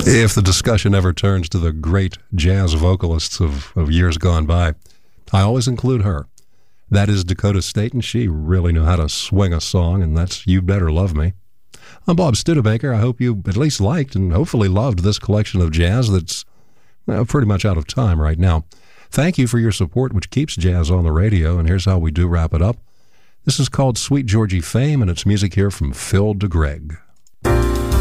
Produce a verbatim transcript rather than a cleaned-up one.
If the discussion ever turns to the great jazz vocalists of, of years gone by, I always include her. That is Dakota State, and she really knew how to swing a song, and that's You Better Love Me. I'm Bob Studebaker. I hope you at least liked and hopefully loved this collection of jazz that's uh, pretty much out of time right now. Thank you for your support, which keeps jazz on the radio, and here's how we do wrap it up. This is called Sweet Georgie Fame, and it's music here from Phil DeGreg.